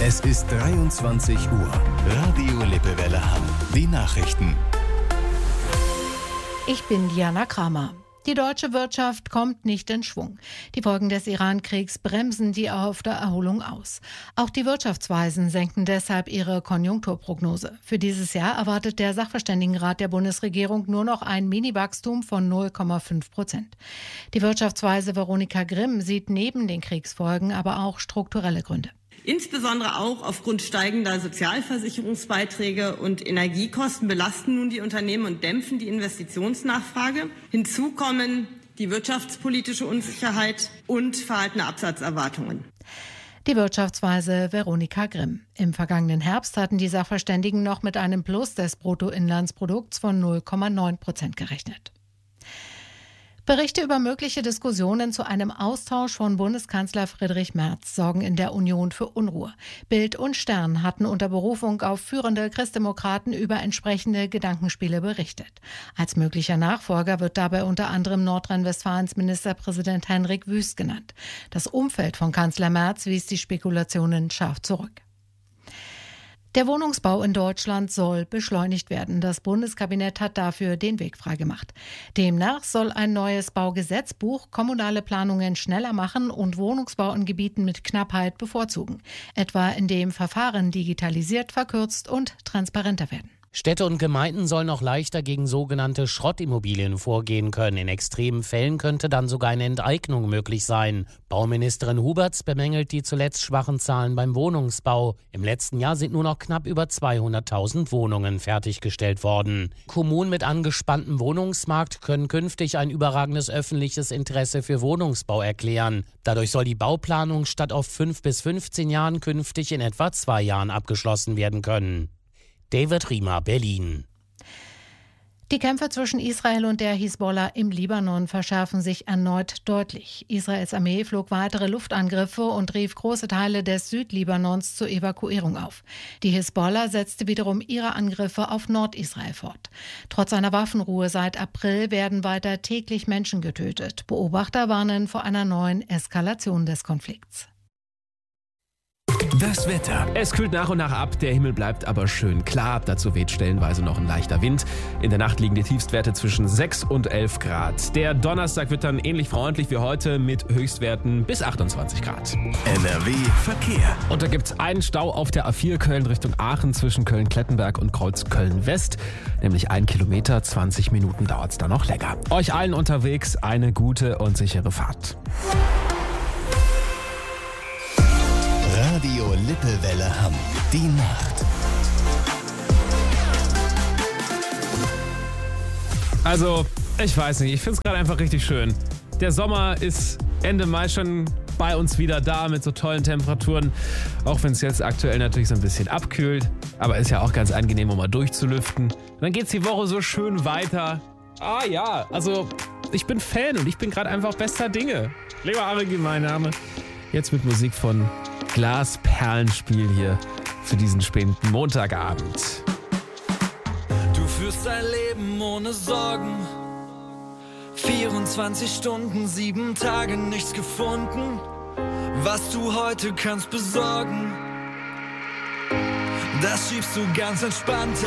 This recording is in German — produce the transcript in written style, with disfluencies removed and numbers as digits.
Es ist 23 Uhr. Radio Lippewelle Hamm. Die Nachrichten. Ich bin Diana Kramer. Die deutsche Wirtschaft kommt nicht in Schwung. Die Folgen des Iran-Kriegs bremsen die auf der Erholung aus. Auch die Wirtschaftsweisen senken deshalb ihre Konjunkturprognose. Für dieses Jahr erwartet der Sachverständigenrat der Bundesregierung nur noch ein Mini-Wachstum von 0,5%. Die Wirtschaftsweise Veronika Grimm sieht neben den Kriegsfolgen aber auch strukturelle Gründe. Insbesondere auch aufgrund steigender Sozialversicherungsbeiträge und Energiekosten belasten nun die Unternehmen und dämpfen die Investitionsnachfrage. Hinzu kommen die wirtschaftspolitische Unsicherheit und verhaltene Absatzerwartungen. Die Wirtschaftsweise Veronika Grimm. Im vergangenen Herbst hatten die Sachverständigen noch mit einem Plus des Bruttoinlandsprodukts von 0,9% gerechnet. Berichte über mögliche Diskussionen zu einem Austausch von Bundeskanzler Friedrich Merz sorgen in der Union für Unruhe. Bild und Stern hatten unter Berufung auf führende Christdemokraten über entsprechende Gedankenspiele berichtet. Als möglicher Nachfolger wird dabei unter anderem Nordrhein-Westfalens Ministerpräsident Henrik Wüst genannt. Das Umfeld von Kanzler Merz wies die Spekulationen scharf zurück. Der Wohnungsbau in Deutschland soll beschleunigt werden. Das Bundeskabinett hat dafür den Weg freigemacht. Demnach soll ein neues Baugesetzbuch kommunale Planungen schneller machen und Wohnungsbau in Gebieten mit Knappheit bevorzugen. Etwa indem Verfahren digitalisiert, verkürzt und transparenter werden. Städte und Gemeinden sollen noch leichter gegen sogenannte Schrottimmobilien vorgehen können. In extremen Fällen könnte dann sogar eine Enteignung möglich sein. Bauministerin Huberts bemängelt die zuletzt schwachen Zahlen beim Wohnungsbau. Im letzten Jahr sind nur noch knapp über 200.000 Wohnungen fertiggestellt worden. Kommunen mit angespanntem Wohnungsmarkt können künftig ein überragendes öffentliches Interesse für Wohnungsbau erklären. Dadurch soll die Bauplanung statt auf 5 bis 15 Jahren künftig in etwa 2 Jahren abgeschlossen werden können. David Riemer, Berlin. Die Kämpfe zwischen Israel und der Hisbollah im Libanon verschärfen sich erneut deutlich. Israels Armee flog weitere Luftangriffe und rief große Teile des Südlibanons zur Evakuierung auf. Die Hisbollah setzte wiederum ihre Angriffe auf Nordisrael fort. Trotz einer Waffenruhe seit April werden weiter täglich Menschen getötet. Beobachter warnen vor einer neuen Eskalation des Konflikts. Das Wetter. Es kühlt nach und nach ab, der Himmel bleibt aber schön klar. Dazu weht stellenweise noch ein leichter Wind. In der Nacht liegen die Tiefstwerte zwischen 6 und 11 Grad. Der Donnerstag wird dann ähnlich freundlich wie heute mit Höchstwerten bis 28 Grad. NRW Verkehr. Und da gibt es einen Stau auf der A4 Köln Richtung Aachen zwischen Köln-Klettenberg und Kreuz Köln-West. Nämlich 1 Kilometer, 20 Minuten dauert es dann noch länger. Euch allen unterwegs eine gute und sichere Fahrt. Radio Lippewelle Hamm. Die Nacht. Also, ich weiß nicht, ich finde es gerade einfach richtig schön. Der Sommer ist Ende Mai schon bei uns wieder da mit so tollen Temperaturen. Auch wenn es jetzt aktuell natürlich so ein bisschen abkühlt. Aber ist ja auch ganz angenehm, um mal durchzulüften. Und dann geht's die Woche so schön weiter. Ah ja, also ich bin Fan und ich bin gerade einfach bester Dinge. Lieber Arigi, mein Name. Jetzt mit Musik von Glasperlenspiel hier für diesen späten Montagabend. Du führst dein Leben ohne Sorgen. 24 Stunden, 7 Tage, nichts gefunden. Was du heute kannst besorgen, das schiebst du ganz entspannt